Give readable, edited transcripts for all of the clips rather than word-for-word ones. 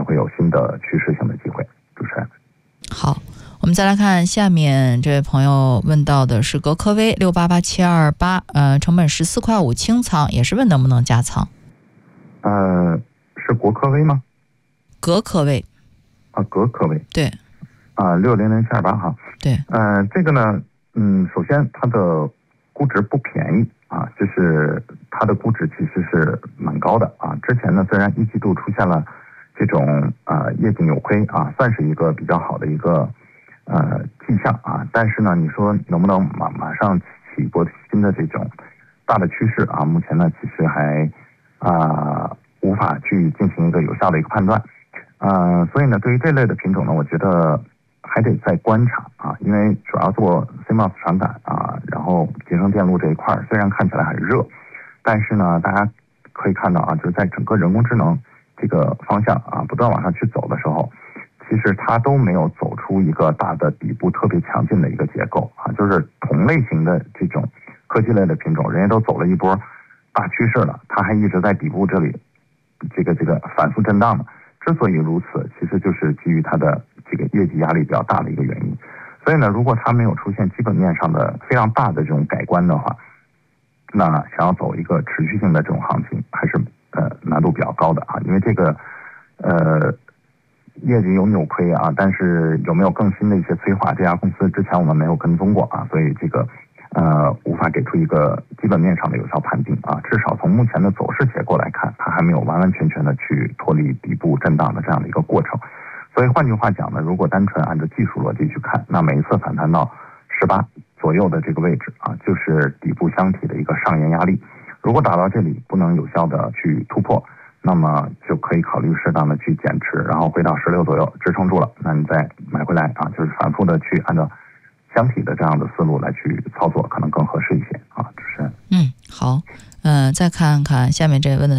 会有新的趋势性的机会。主持人， 好，我们再来看下面这位朋友问到的是格科威688728，成本14.5块清仓，也是问能不能加仓。 是国科威吗？ 格科威啊，格科威， 对啊，600728哈， 对， 这个呢，首先它的估值不便宜啊，就是它的估值其实是蛮高的啊。之前呢，虽然一季度出现了这种业绩扭亏啊，算是一个比较好的一个迹象啊，但是呢，你说能不能马上起一波新的这种大的趋势啊？目前呢，其实还无法去进行一个有效的一个判断，所以呢，对于这类的品种呢，我觉得还得再观察啊，因为主要做 CMOS 传感啊，然后集成电路这一块虽然看起来很热，但是呢，大家可以看到啊，就是在整个人工智能这个方向啊不断往上去走的时候，其实它都没有走出一个大的底部特别强劲的一个结构啊，就是同类型的这种科技类的品种，人家都走了一波大趋势了，它还一直在底部这里这个反复震荡呢。之所以如此，其实就是基于它的这个业绩压力比较大的一个原因。所以呢，如果它没有出现基本面上的非常大的这种改观的话，那想要走一个持续性的这种行情，还是难度比较高的啊。因为这个业绩有扭亏啊，但是有没有更新的一些催化，这家公司之前我们没有跟踪过啊，所以这个无法给出一个基本面上的有效判定啊。至少从目前的走势结构来看，它还没有完完全全的去脱离底部震荡的这样的一个过程。所以换句话讲呢，如果单纯按照技术逻辑去看，那每一次反弹到18左右的这个位置啊，就是底部箱体的一个上沿压力。如果打到这里不能有效的去突破，那么就可以考虑适当的去减持，然后回到16左右支撑住了，那你再买回来啊，就是反复的去按照箱体的这样的思路来去操作，可能更合适一些啊。主持人， 好，再看看下面这位问的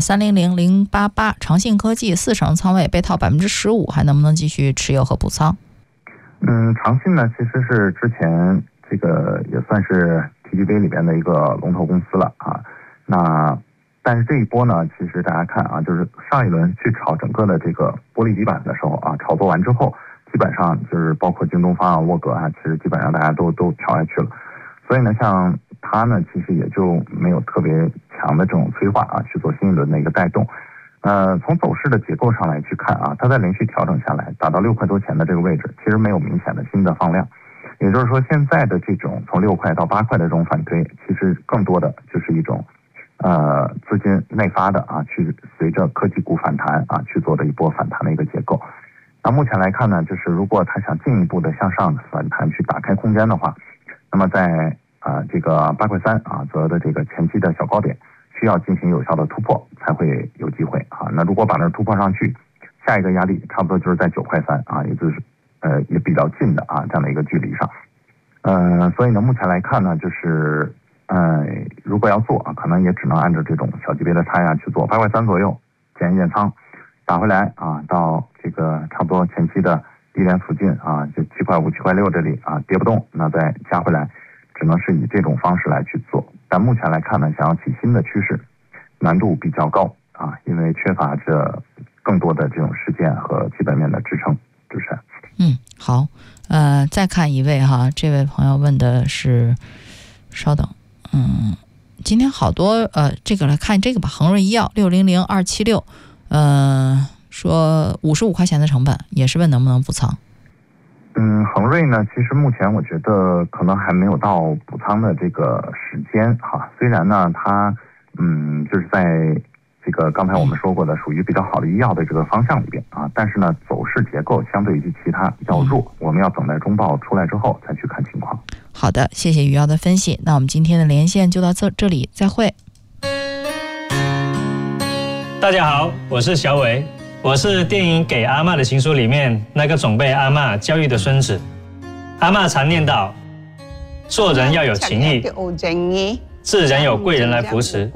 300088，长信科技4成仓位被套15%，还能不能继续持有和补仓？ 长信呢，其实是之前这个也算是 TGV 里边的一个龙头公司了啊。但是这一波呢，其实大家看啊，就是上一轮去炒整个的这个玻璃底板的时候啊，炒作完之后，基本上就是包括京东方啊、沃格啊，其实基本上大家都调下去了。所以呢，像它呢，其实也就没有特别强的这种催化啊，去做新一轮的一个带动。从走势的结构上来去看啊，它在连续调整下来，达到6块多钱的这个位置，其实没有明显的新的放量。也就是说，现在的这种从6块到8块的这种反推，其实更多的就是一种资金内发的啊，去随着科技股反弹啊去做的一波反弹的一个结构。那目前来看呢，就是如果它想进一步的向上反弹去打开空间的话，那么在这个8块3啊左右的这个前期的小高点，需要进行有效的突破才会有机会啊。那如果把那突破上去，下一个压力差不多就是在9块3啊，也就是也比较近的啊这样的一个距离上。所以呢，目前来看呢，就是如果要做啊，可能也只能按照这种小级别的差价去做，8块3左右减一减仓，打回来啊，到这个差不多前期的低点附近啊，就7块5、7块6这里啊跌不动，那再加回来，只能是以这种方式来去做。但目前来看呢，想要起新的趋势，难度比较高啊，因为缺乏着更多的这种事件和基本面的支撑。主持人， 好，再看一位哈，这位朋友问的是，稍等。今天好多这个来看这个吧，恒瑞医药600276，说55块钱的成本，也是问能不能补仓。 恒瑞呢，其实目前我觉得可能还没有到补仓的这个时间哈。虽然呢，它就是在这个刚才我们说过的属于比较好的医药的这个方向里边啊，但是呢，走势结构相对于其他要弱，我们要等待中报出来之后再去看情况。 好的，谢谢余姚的分析。那我们今天的连线就到这里，再会。 大家好，我是小伟，我是电影《给阿嬷的情书》里面那个总被阿嬷教育的孙子。阿嬷常念叨，做人要有情义，自然有贵人来扶持。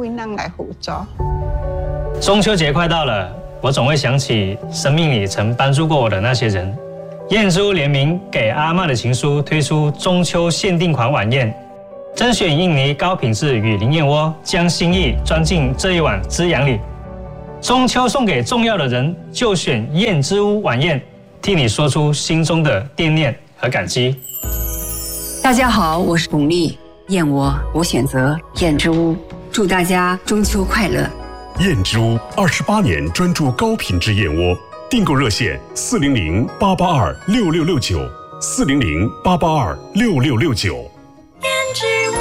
中秋节快到了，我总会想起生命里曾帮助过我的那些人。燕珠联名《给阿嬷的情书》推出中秋限定款晚宴，甄选印尼高品质雨林燕窝，将心意装进这一碗滋养里。 中秋送给重要的人，就选燕之屋晚宴，替你说出心中的惦念和感激。 大家好，我是巩俐，燕窝我选择燕之屋，祝大家中秋快乐。 燕之屋28年专注高品质燕窝，订购热线400-882-6669，400-882-6669。 燕之屋。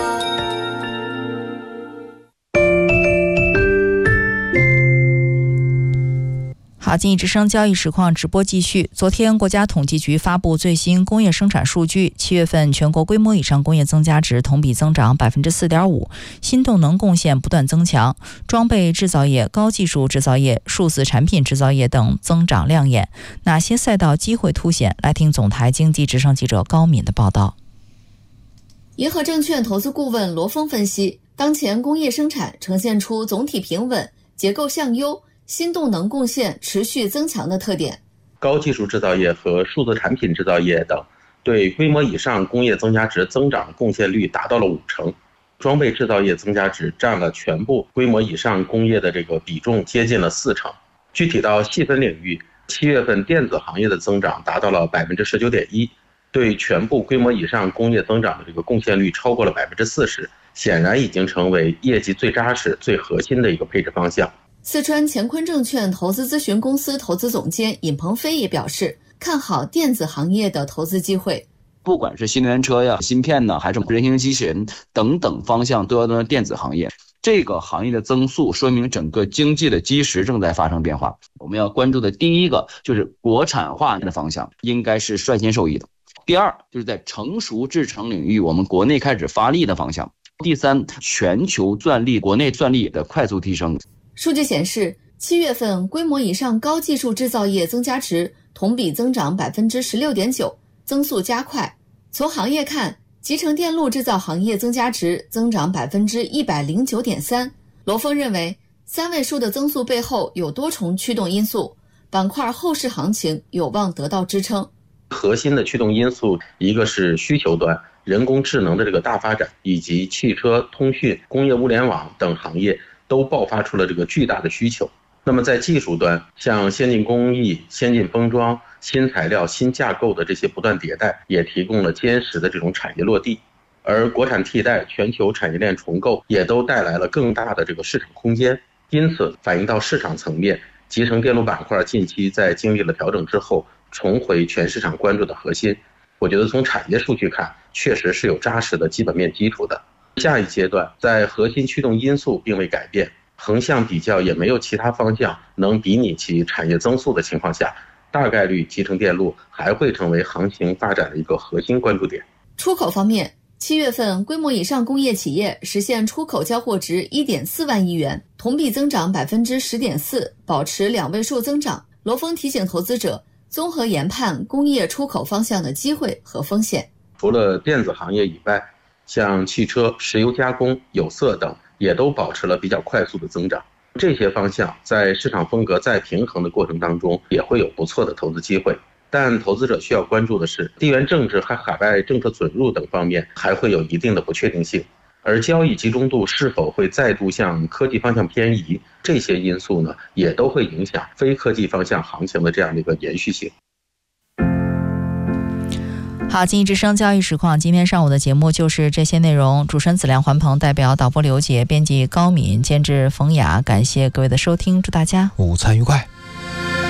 好，经济之声交易实况直播继续。昨天，国家统计局发布最新工业生产数据，7月份全国规模以上工业增加值同比增长4.5%，新动能贡献不断增强，装备制造业、高技术制造业、数字产品制造业等增长亮眼。哪些赛道机会凸显？来听总台经济之声记者高敏的报道。 银河证券投资顾问罗峰分析，当前工业生产呈现出总体平稳、结构向优、新动能贡献持续增强的特点。 高技术制造业和数字产品制造业等对规模以上工业增加值增长贡献率达到了50%，装备制造业增加值占了全部规模以上工业的这个比重接近了40%。具体到细分领域，7月份电子行业的增长达到了19.1%，对全部规模以上工业增长的这个贡献率超过了40%，显然已经成为业绩最扎实、最核心的一个配置方向。 四川乾坤证券投资咨询公司投资总监尹鹏飞也表示，看好电子行业的投资机会。 不管是新能源车呀、芯片呢，还是人形机器人等等方向，都要到电子行业。这个行业的增速说明整个经济的基石正在发生变化。我们要关注的第一个就是国产化的方向，应该是率先受益的。第二，就是在成熟制程领域，我们国内开始发力的方向。第三，全球算力、国内算力的快速提升。 数据显示，7月份规模以上高技术制造业增加值同比增长16.9%，增速加快。从行业看，集成电路制造行业增加值增长109.3%。罗峰认为，3位数的增速背后有多重驱动因素，板块后市行情有望得到支撑。 核心的驱动因素，一个是需求端，人工智能的这个大发展，以及汽车、通讯、工业物联网等行业都爆发出了这个巨大的需求。那么在技术端，像先进工艺、先进封装、新材料、新架构的这些不断迭代，也提供了坚实的这种产业落地。而国产替代、全球产业链重构也都带来了更大的这个市场空间。因此反映到市场层面，集成电路板块近期在经历了调整之后，重回全市场关注的核心。我觉得从产业数据看，确实是有扎实的基本面基础的。下一阶段，在核心驱动因素并未改变，横向比较也没有其他方向能比拟其产业增速的情况下，大概率集成电路还会成为行情发展的一个核心关注点。 出口方面，7月份规模以上工业企业实现出口交货值1.4万亿元，同比增长10.4%，保持2位数增长。罗峰提醒投资者，综合研判工业出口方向的机会和风险。 除了电子行业以外，像汽车、石油加工、有色等也都保持了比较快速的增长。这些方向在市场风格再平衡的过程当中，也会有不错的投资机会。但投资者需要关注的是，地缘政治和海外政策准入等方面还会有一定的不确定性，而交易集中度是否会再度向科技方向偏移，这些因素呢，也都会影响非科技方向行情的这样的一个延续性。 好，经济之声交易实况，今天上午的节目就是这些内容。主持人子良、环鹏，代表导播刘杰，编辑高敏，监制冯雅，感谢各位的收听，祝大家午餐愉快。